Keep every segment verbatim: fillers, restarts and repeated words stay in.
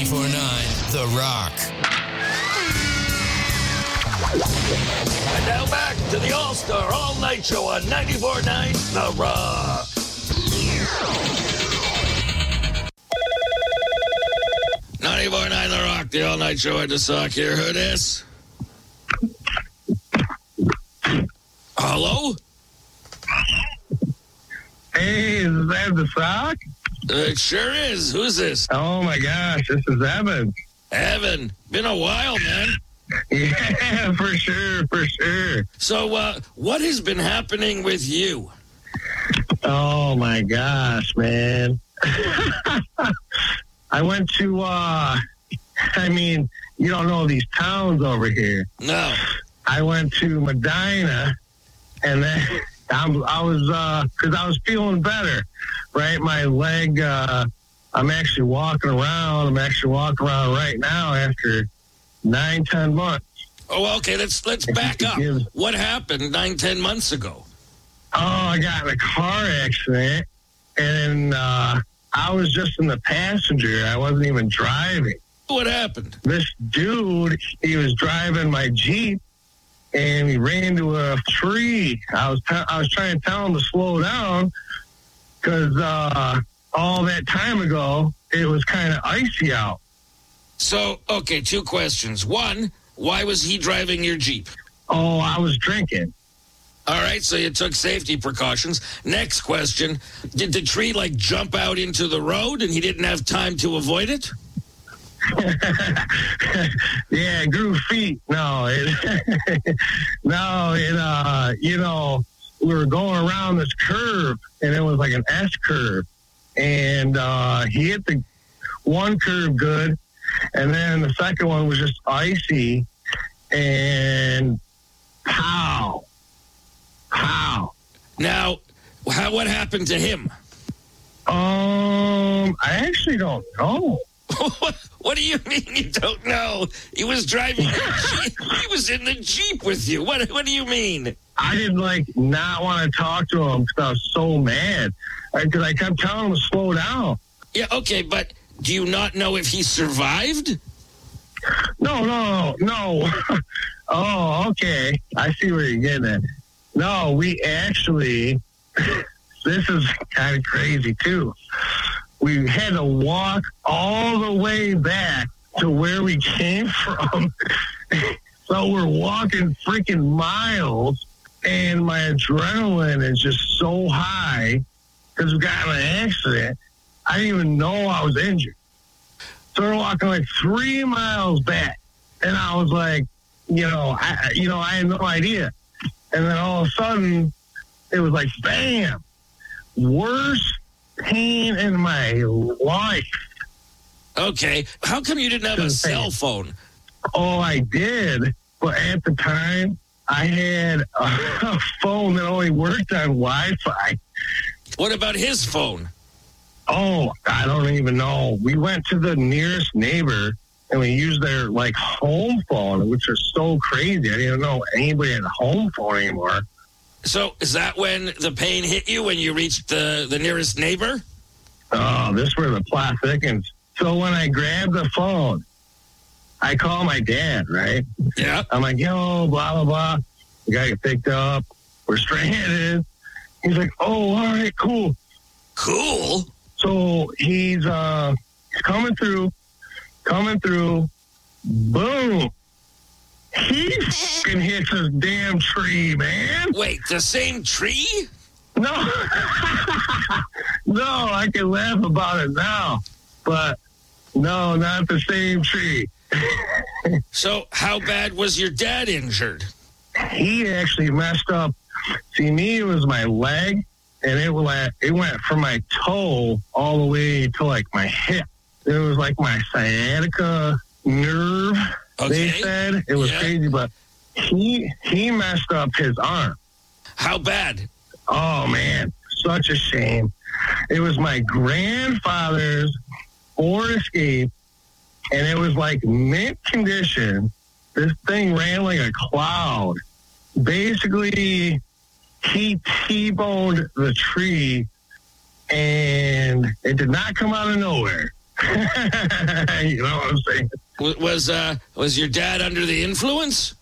ninety-four point nine The Rock. And now back to the All-Star All-Night Show on ninety-four point nine The Rock. ninety-four point nine The Rock, the All-Night Show at the Sock here. Who this? Hello? Hey, is that the Sock? Uh, it sure is. Who's this? Oh, my gosh, this is Evan. Evan. Been a while, man. Yeah, for sure, for sure. So, uh, what has been happening with you? Oh, my gosh, man. I went to, uh, I mean, you don't know these towns over here. No. I went to Medina, and then I'm, I was, uh, because I was feeling better, right? My leg, uh, I'm actually walking around. I'm actually walking around right now after nine, ten months. Oh, okay. Let's let's back up. What happened nine, ten months ago? Oh, I got in a car accident, and uh, I was just in the passenger. I wasn't even driving. What happened? This dude, he was driving my Jeep, and he ran into a tree. I was t- I was trying to tell him to slow down because uh, all that time ago, it was kind of icy out. So, okay, two questions. One, why was he driving your Jeep? Oh, I was drinking. All right, so you took safety precautions. Next question, did the tree, like, jump out into the road and he didn't have time to avoid it? Yeah, it grew feet. No, it, no, it, uh, you know, we were going around this curve, and it was like an S curve. And uh, he hit the one curve good, and then the second one was just icy, and pow, pow. Now, how, what happened to him? Um, I actually don't know. What do you mean you don't know? He was driving your Jeep. He was in the Jeep with you. What, what do you mean? I didn't, like, not want to talk to him because I was so mad. Because I kept telling him to slow down. Yeah, okay, but do you not know if he survived? No, no, no. Oh, okay. I see where you're getting at. No, we actually, this is kind of crazy, too. We had to walk all the way back to where we came from. So we're walking freaking miles, and my adrenaline is just so high because we got in an accident. I didn't even know I was injured. So we're walking like three miles back, and I was like, you know, I, you know, I had no idea. And then all of a sudden, it was like, bam, worst pain in my life. Okay. How come you didn't have a cell phone? Oh, I did. But at the time, I had a, a phone that only worked on Wi-Fi. What about his phone? Oh, I don't even know. We went to the nearest neighbor, and we used their, like, home phone, which is so crazy. I didn't even know anybody had a home phone anymore. So is that when the pain hit you, when you reached the, the nearest neighbor? Oh, this is where the plot thickens. So when I grabbed the phone, I call my dad, right? Yeah. I'm like, yo, blah, blah, blah. We got to get picked up. We're stranded. He's like, oh, all right, cool. Cool? So he's, uh, he's coming through, coming through. Boom. He fucking hits his damn tree, man. Wait, the same tree? No. No, I can laugh about it now. But no, not the same tree. So how bad was your dad injured? He actually messed up. See, me, it was my leg, and it went, it went from my toe all the way to, like, my hip. It was like my sciatica nerve. Okay. They said it was Yeah. crazy, but he he messed up his arm. How bad? Oh, man, such a shame. It was my grandfather's Ford Escape, and it was like mint condition. This thing ran like a cloud. Basically, he T-boned the tree, and it did not come out of nowhere. You know what I'm saying? W- Was uh, was your dad under the influence?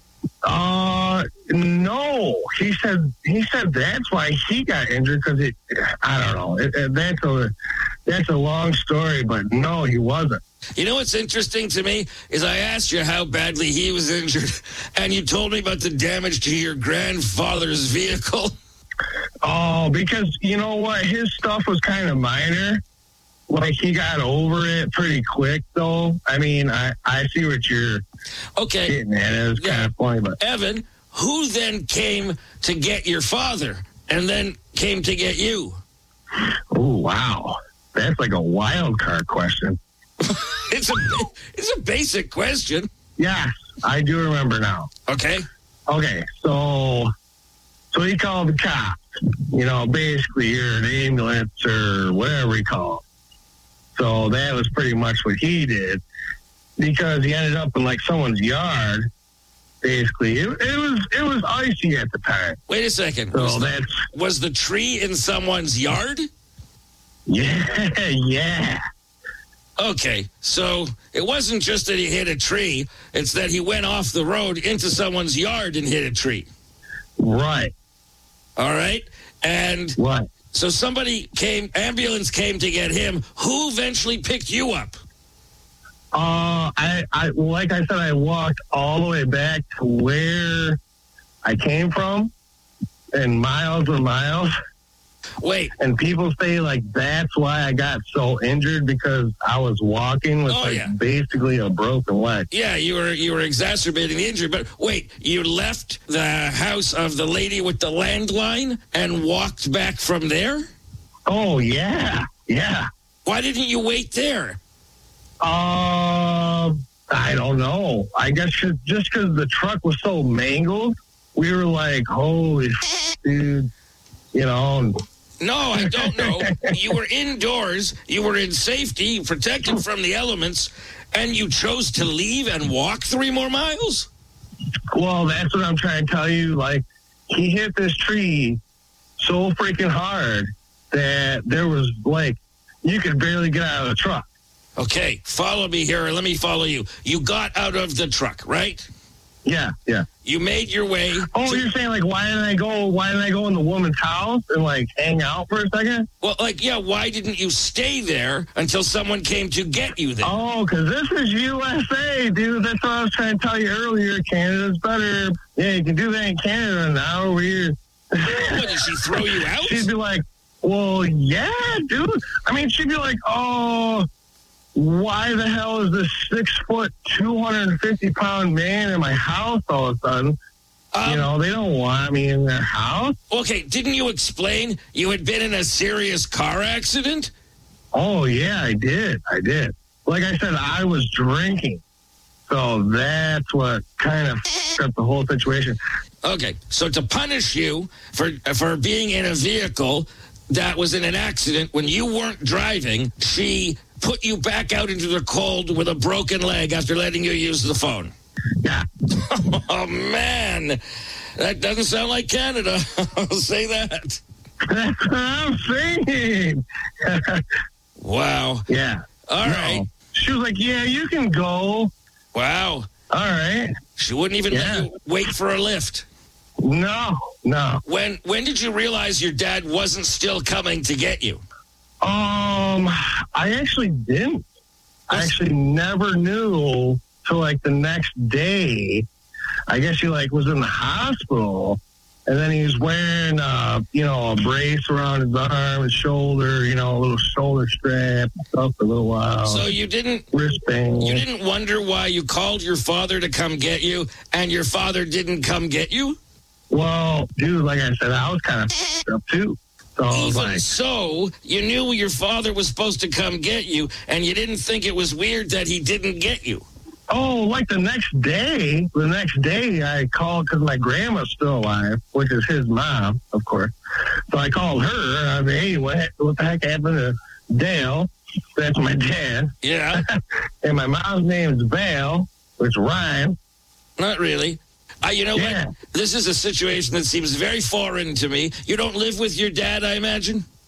Uh, no. He said he said that's why he got injured because it. I don't know. It, it, that's a that's a long story, but no, he wasn't. You know what's interesting to me is I asked you how badly he was injured, and you told me about the damage to your grandfather's vehicle. Oh, because you know what? His stuff was kind of minor. Like, he got over it pretty quick, though. I mean, I, I see what you're Okay. getting at. It was Yeah. kind of funny, but... Evan, who then came to get your father and then came to get you? Oh, wow. That's like a wild card question. It's a it's a basic question. Yes, I do remember now. Okay. Okay, so so he called the cops. You know, basically you're an ambulance or whatever he called. So that was pretty much what he did because he ended up in like someone's yard. Basically, it, it was it was icy at the time. Wait a second. So Was the, that's was the tree in someone's yard? yeah, yeah. Okay, so it wasn't just that he hit a tree. It's that he went off the road into someone's yard and hit a tree. Right. All right? And What? so somebody came, ambulance came to get him. Who eventually picked you up? Uh, I, I, like I said, I walked all the way back to where I came from, and miles and miles. Wait, And people say like that's why I got so injured because I was walking with Oh, like yeah. basically a broken leg. yeah, you were you were exacerbating the injury. But wait, you left the house of the lady with the landline and walked back from there? Oh yeah, yeah. Why didn't you wait there? Uh, I don't know. I guess 'cause, just because the truck was so mangled, we were like, holy shit, dude. You know, No, I don't know. You were indoors. You were in safety, protected from the elements, and you chose to leave and walk three more miles? well, that's what I'm trying to tell you. Like, he hit this tree so freaking hard that there was like, you could barely get out of the truck. Okay, follow me here, or let me follow you. You got out of the truck, right? Yeah, yeah. You made your way. Oh, to- you're saying like, why didn't I go? Why didn't I go in the woman's house and like hang out for a second? well, like, yeah, why didn't you stay there until someone came to get you there? Oh, because this is U S A, dude. That's what I was trying to tell you earlier. Canada's better. Yeah, you can do that in Canada now. We're What, did she throw you out? she'd be like, well, yeah, dude. I mean, she'd be like, oh, why the hell is this six foot, two hundred fifty pound man in my house all of a sudden? Um, You know, they don't want me in their house. Okay, didn't you explain you had been in a serious car accident? Oh, yeah, I did. I did. Like I said, I was drinking. So that's what kind of f***ed up the whole situation. Okay, so to punish you for for being in a vehicle that was in an accident when you weren't driving, she put you back out into the cold with a broken leg after letting you use the phone. Yeah. Oh, man. That doesn't sound like Canada. I'll say that. That's what I'm saying. Wow. Yeah. All No. right. She was like, yeah, you can go. Wow. All right. She wouldn't even Yeah. let you wait for a lift. No, no. When when did you realize your dad wasn't still coming to get you? Um, I actually didn't. I actually never knew till like the next day. I guess he like was in the hospital, and then he was wearing, uh, you know, a brace around his arm, his shoulder, you know, a little shoulder strap and stuff for a little while. So you didn't wristband. you didn't wonder why you called your father to come get you and your father didn't come get you? Well, dude, like I said, I was kind of f***ed up too. So I was Even like, so, you knew your father was supposed to come get you, and you didn't think it was weird that he didn't get you. oh, like the next day, the next day I called because my grandma's still alive, which is his mom, of course. So I called her. I mean, hey, what, what the heck happened to Dale? That's my dad. Yeah, And my mom's name is Val, which rhymes. not really. Uh, you know Yeah. what? This is a situation that seems very foreign to me. You don't live with your dad, I imagine?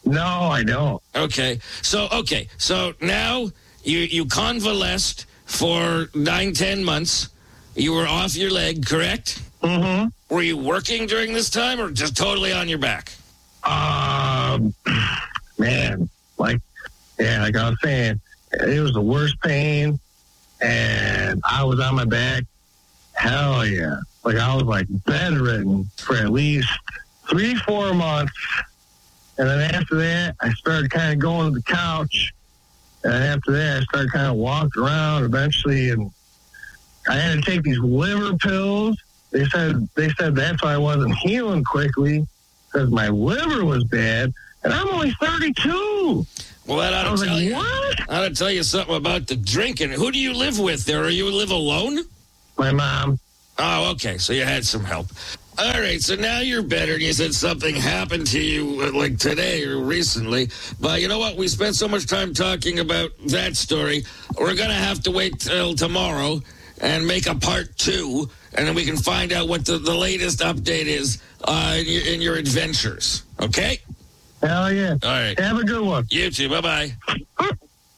No, I don't. Okay. So, okay. So now you, you convalesced for nine, ten months. You were off your leg, correct? Mm-hmm. Were you working during this time or just totally on your back? Um, man, like, yeah, like I was saying, it was the worst pain, and I was on my back. Hell yeah. Like, I was, like, bedridden for at least three, four months. And then after that, I started kind of going to the couch. And after that, I started kind of walking around eventually, and I had to take these liver pills. They said they said that's why I wasn't healing quickly, because my liver was bad, and I'm only thirty-two. Well, that ought I to was tell like, you. what? I ought to tell you something about the drinking. Who do you live with there? Are you live alone? My mom. Oh, okay. So you had some help. All right. So now you're better. And you said something happened to you uh, like today or recently. But you know what? We spent so much time talking about that story. We're going to have to wait till tomorrow and make a part two. And then we can find out what the, the latest update is uh, in, your, in your adventures. Okay? Hell yeah. All right. Have a good one. You too. Bye-bye.